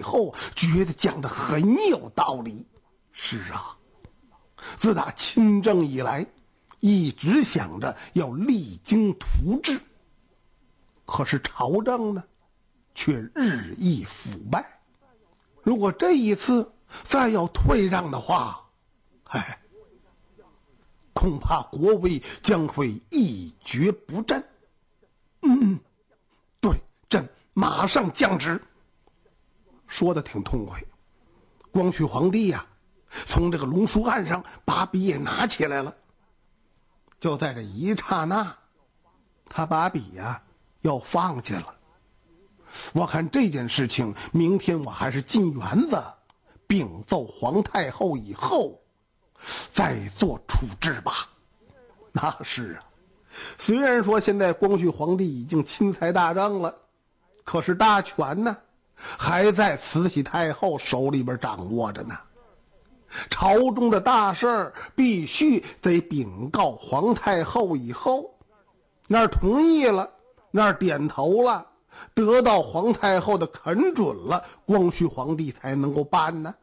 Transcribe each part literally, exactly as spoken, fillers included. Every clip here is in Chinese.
后觉得讲得很有道理。是啊，自打亲政以来，一直想着要励精图治，可是朝政呢，却日益腐败。如果这一次再要退让的话，哎，恐怕国威将会一蹶不振。嗯，对，朕马上降职。说得挺痛快。光绪皇帝呀、啊，从这个龙书案上把笔也拿起来了。就在这一刹那，他把笔呀、啊、要放下了。我看这件事情，明天我还是进园子禀奏皇太后以后，再做处置吧。那是啊，虽然说现在光绪皇帝已经亲裁大政了，可是大权呢，还在慈禧太后手里边掌握着呢。朝中的大事儿必须得禀告皇太后以后，那儿同意了，那儿点头了，得到皇太后的肯准了，光绪皇帝才能够办呢。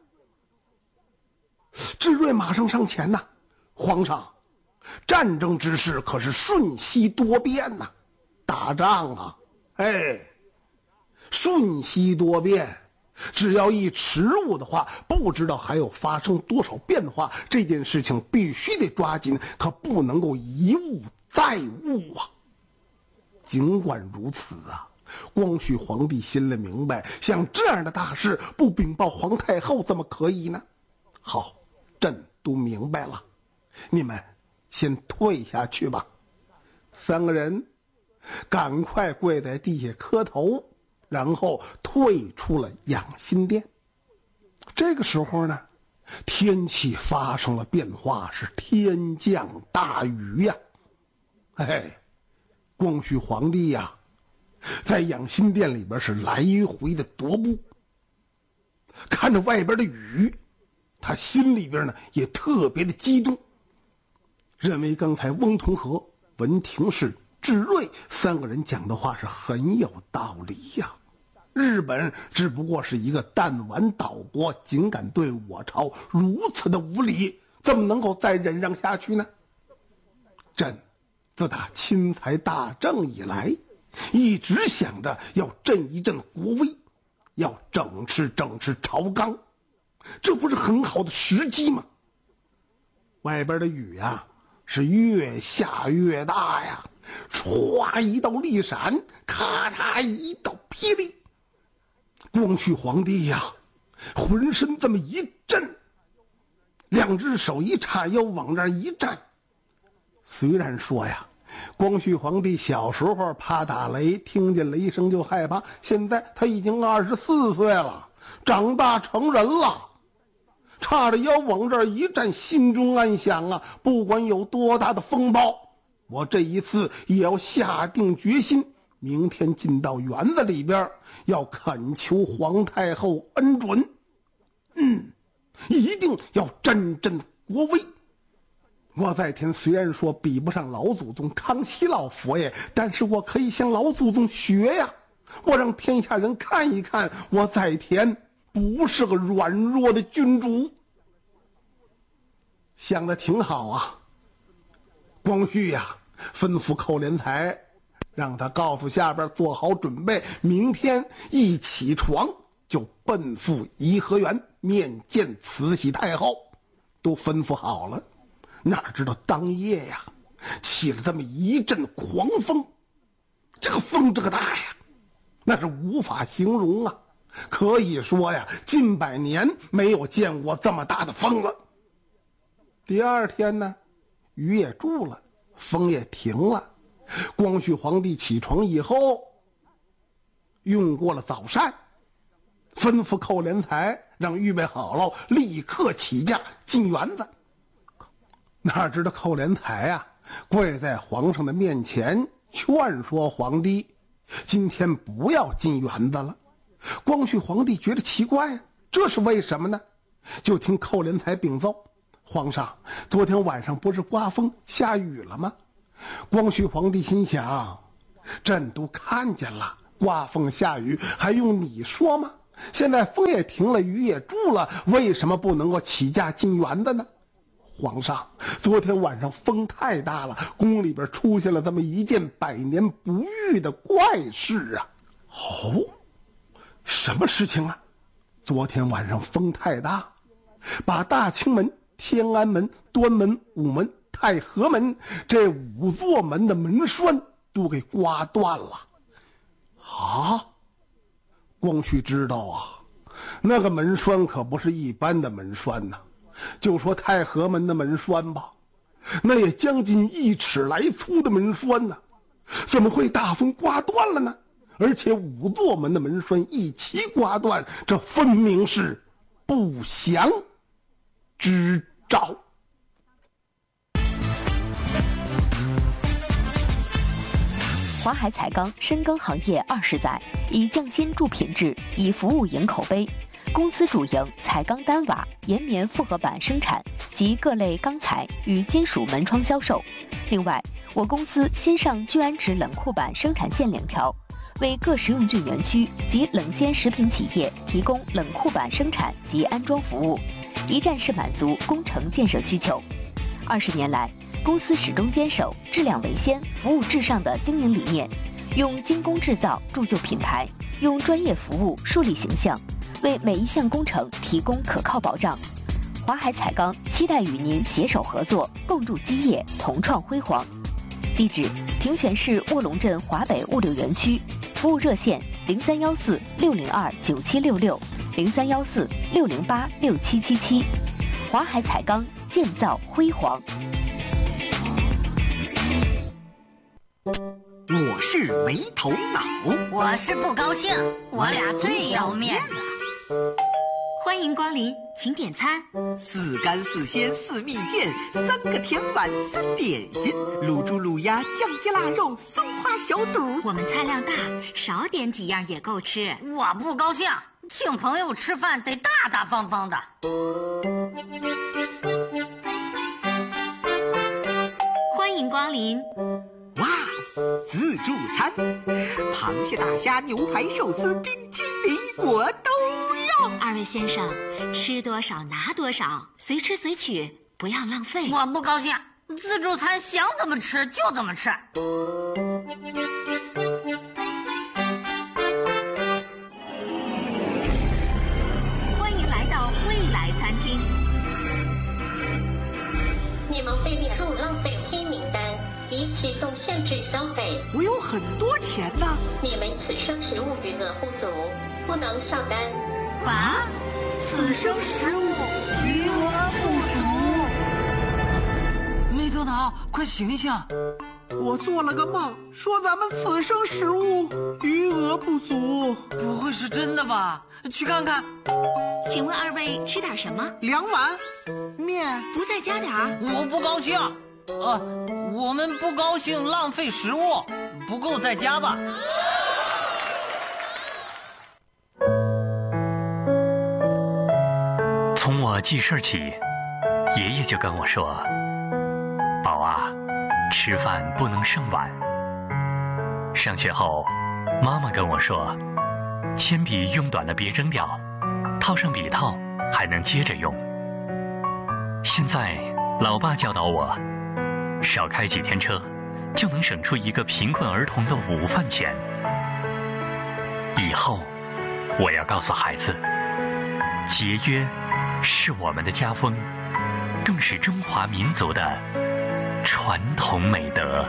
智瑞马上上前呐，皇上，战争之事可是瞬息多变呐，打仗啊，哎，瞬息多变，只要一迟误的话，不知道还有发生多少变化。这件事情必须得抓紧，可不能够一误再误啊。尽管如此啊，光绪皇帝心里明白，像这样的大事不禀报皇太后怎么可以呢？好，朕都明白了，你们先退下去吧。三个人赶快跪在地下磕头，然后退出了养心殿。这个时候呢，天气发生了变化，是天降大雨呀、啊！哎，光绪皇帝呀、啊，在养心殿里边是来回的踱步，看着外边的雨，他心里边呢也特别的激动，认为刚才翁同龢、文廷式、智瑞三个人讲的话是很有道理呀。日本只不过是一个弹丸岛国，竟敢对我朝如此的无礼，怎么能够再忍让下去呢？朕自打亲裁大政以来，一直想着要振一振国威，要整治整治朝纲，这不是很好的时机吗？外边的雨呀、啊，是越下越大呀，唰一道利闪，咔嚓一道霹雳。光绪皇帝呀，浑身这么一震，两只手一叉腰往这儿一站。虽然说呀，光绪皇帝小时候怕打雷，听见雷声就害怕，现在他已经二十四岁了，长大成人了，叉着腰往这儿一站，心中暗想啊，不管有多大的风暴，我这一次也要下定决心，明天进到园子里边，要恳求皇太后恩准，嗯，一定要振振国威。我在天虽然说比不上老祖宗康熙老佛爷，但是我可以向老祖宗学呀，我让天下人看一看，我在田不是个软弱的君主。想得挺好啊。光绪呀、啊，吩咐寇连才，让他告诉下边做好准备，明天一起床就奔赴颐和园面见慈禧太后，都吩咐好了。哪知道当夜呀，起了这么一阵狂风，这个风这个大呀，那是无法形容啊，可以说呀，近百年没有见过这么大的风了。第二天呢，雨也住了，风也停了。光绪皇帝起床以后，用过了早膳，吩咐寇连才让预备好了，立刻起驾进园子。哪知道寇连才啊，跪在皇上的面前劝说皇帝今天不要进园子了。光绪皇帝觉得奇怪啊，这是为什么呢？就听寇连才禀奏，皇上，昨天晚上不是刮风下雨了吗？光绪皇帝心想，朕都看见了，刮风下雨还用你说吗？ 现在风也停了，雨也住了，为什么不能够起驾进园的呢？皇上，昨天晚上风太大了，宫里边出现了这么一件百年不遇的怪事啊！哦，什么事情啊？昨天晚上风太大，把大清门、天安门、端门、午门、太和门这五座门的门栓都给刮断了。啊，光绪知道啊，那个门栓可不是一般的门栓呐、啊。就说太和门的门栓吧，那也将近一尺来粗的门栓呢、啊，怎么会大风刮断了呢？而且五座门的门栓一齐刮断，这分明是不祥之兆。 华海彩钢深耕行业二十载，以匠心助品质，以服务赢口碑。公司主营彩钢单瓦、岩棉复合板生产及各类钢材与金属门窗销售。另外，我公司新上聚氨酯冷库板生产线两条，为各食用菌园区及冷鲜食品企业提供冷库板生产及安装服务，一站式满足工程建设需求。二十年来，公司始终坚守质量为先、服务至上的经营理念，用精工制造铸就品牌，用专业服务树立形象，为每一项工程提供可靠保障。华海彩钢期待与您携手合作，共筑基业，同创辉煌。地址：平泉市卧龙镇华北物流园区，服务热线零三幺四六零二九七六六零三幺四六零八六七七七。华海彩钢，建造辉煌。 我是没头脑， 我是不高兴，我俩最要面子。 欢迎光临，请点餐。 四干四鲜四蜜饯，三个甜碗三点心，卤猪卤鸭酱鸡腊肉松花小肚。 我们菜量大，少点几样也够吃。 我不高兴，请朋友吃饭得大大方方的。 欢迎光临。 哇，自助餐，螃蟹、大虾、牛排、寿司、冰淇淋，我都要。 二位先生，吃多少拿多少，随吃随取，不要浪费。 我不高兴，自助餐想怎么吃就怎么吃。 欢迎来到未来餐厅。 你们被列入浪费黑名单，已启动限制消费。 我有很多钱呢。 你们此生食物余额不足，不能上单。 啊？此生食物余额不足。 没头脑，快醒醒！ 我做了个梦，说咱们此生食物余额不足。 不会是真的吧？去看看。 请问二位吃点什么？ 两碗面。 不再加点儿？ 我不高兴。呃，我们不高兴浪费食物，不够再加吧。 从我记事起，爷爷就跟我说：“宝啊，吃饭不能剩碗。”上学后，妈妈跟我说：“铅笔用短了别扔掉，套上笔套还能接着用。”现在，老爸教导我，少开几天车，就能省出一个贫困儿童的午饭钱。以后，我要告诉孩子，节约是我们的家风，更是中华民族的传统美德。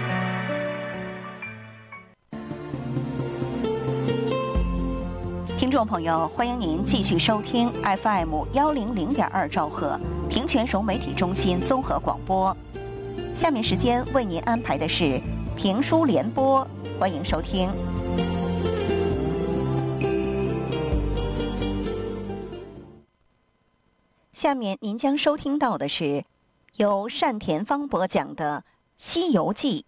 听众朋友，欢迎您继续收听 F M 幺零零点二兆赫平泉融媒体中心综合广播。下面时间为您安排的是评书联播，欢迎收听。下面您将收听到的是由单田芳播讲的《西游记》。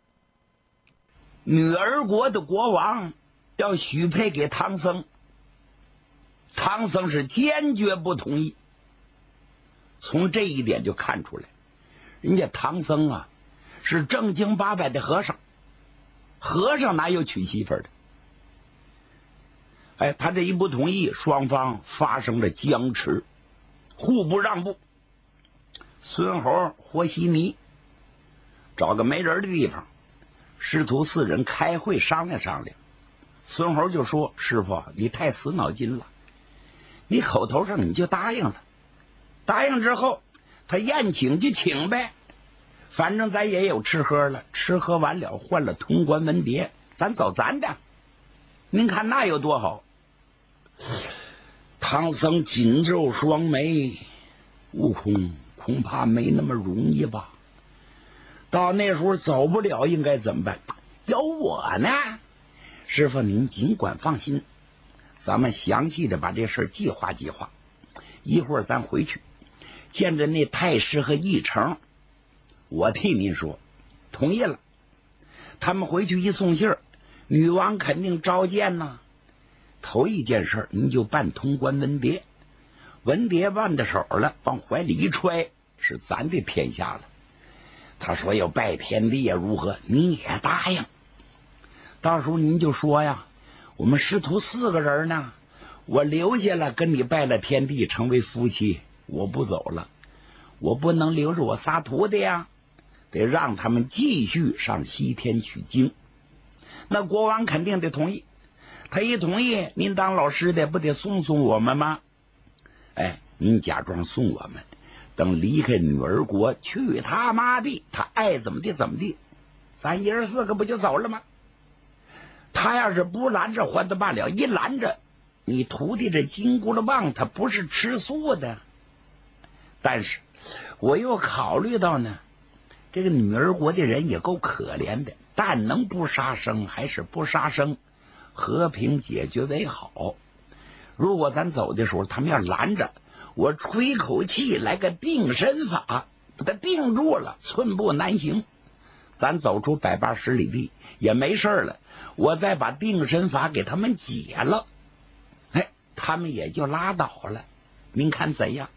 女儿国的国王要许配给唐僧，唐僧是坚决不同意。从这一点就看出来，人家唐僧啊是正经八百的和尚，和尚哪有娶媳妇的？ 哎，他这一不同意，双方发生了僵持，互不让步。孙猴、和稀泥找个没人的地方，师徒四人开会商量商量。孙猴就说：“师傅，你太死脑筋了，你口头上你就答应了，答应之后他宴请就请呗，反正咱也有吃喝了，吃喝完了换了通关文牒，咱走咱的，您看那有多好。”唐僧紧皱双眉，悟空恐怕没那么容易吧？到那时候走不了，应该怎么办？有我呢，师傅您尽管放心，咱们详细的把这事计划计划。一会儿咱回去见着那太师和义成，我替您说，同意了。他们回去一送信儿，女王肯定召见呐。头一件事您就办通关文牒，文牒办到手了，往怀里一揣，是咱的天下了。他说要拜天地呀，如何？您也答应。到时候您就说呀，我们师徒四个人呢，我留下了跟你拜了天地，成为夫妻，我不走了，我不能留着我仨徒弟呀，得让他们继续上西天取经。那国王肯定得同意，他一同意，您当老师的不得送送我们吗？哎，您假装送我们，等离开女儿国，去他妈的，他爱怎么地怎么地，咱爷儿四个不就走了吗？他要是不拦着还得罢了，一拦着，你徒弟这金箍了棒，他不是吃素的。但是我又考虑到呢，这个女儿国的人也够可怜的，但能不杀生还是不杀生，和平解决为好。如果咱走的时候他们要拦着，我吹口气来个定身法，把他定住了，寸步难行，咱走出百八十里地也没事了。我再把定身法给他们解了，哎，他们也就拉倒了。您看怎样？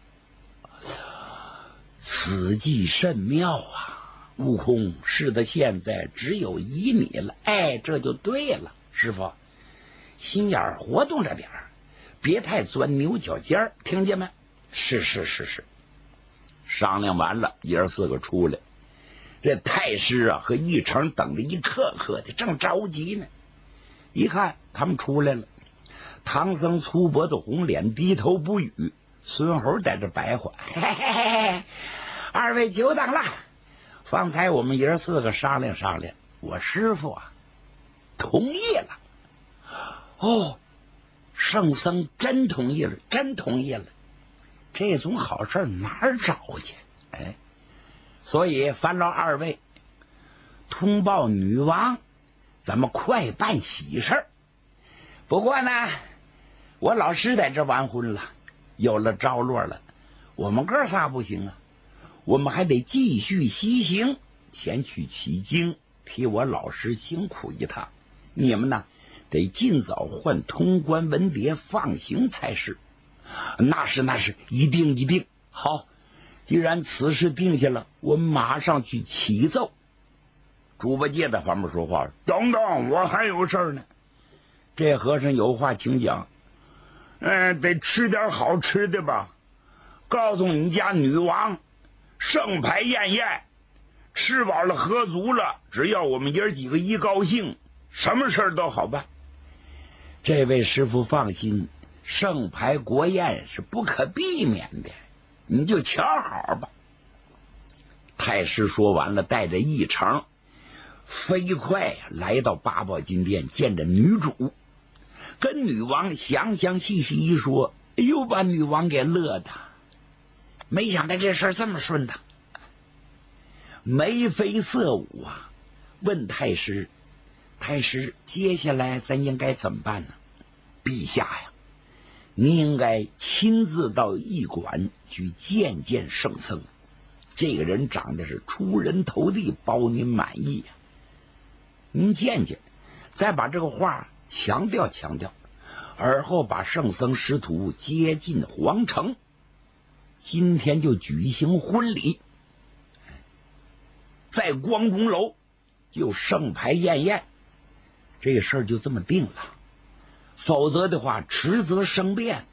此计甚妙啊！悟空，是的，现在只有依你了。哎，这就对了，师傅，心眼活动着点儿，别太钻牛角尖儿，听见没？是是是是。商量完了，爷儿四个出来。这太师啊和义成等着一刻刻的，正着急呢。一看他们出来了，唐僧粗脖子红脸低头不语，孙猴在这白话：“嘿嘿嘿嘿，二位久等了。方才我们爷儿四个商量商量，我师傅啊同意了。哦，圣僧真同意了，真同意了。这种好事哪儿找去？哎。”所以烦劳二位通报女王，咱们快办喜事儿。不过呢，我老师在这完婚了，有了着落了，我们哥仨不行啊，我们还得继续西行，前去取经，替我老师辛苦一趟。你们呢，得尽早换通关文牒放行才是。那是那是，一定一定。好。既然此事定下了，我们马上去启奏。猪八戒在旁边说话：“等等，我还有事儿呢。”这和尚有话请讲。嗯、呃，得吃点好吃的吧。告诉你家女王，盛牌宴宴，吃饱了喝足了，只要我们爷几个一高兴，什么事儿都好办。这位师傅放心，盛牌国宴是不可避免的。你就瞧好吧。太师说完了，带着义成飞快来到八宝金殿，见着女主，跟女王详详细细一说，哎呦，把女王给乐的。没想到这事儿这么顺当，眉飞色舞啊。问太师：“太师，接下来咱应该怎么办呢？”陛下呀，您应该亲自到驿馆去见见圣僧，这个人长得是出人头地，包您满意呀、啊。您见见，再把这个话强调强调，而后把圣僧师徒接进皇城，今天就举行婚礼，在光荣楼就盛牌宴宴，这事儿就这么定了。 否则的话迟则生变。